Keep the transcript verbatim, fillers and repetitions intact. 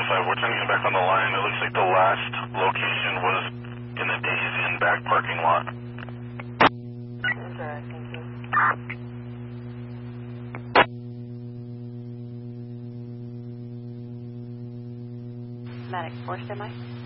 five. We're turning back on the line. It looks like the last location was in the Days Inn back parking lot. Okay, thank you. Medic, four standby.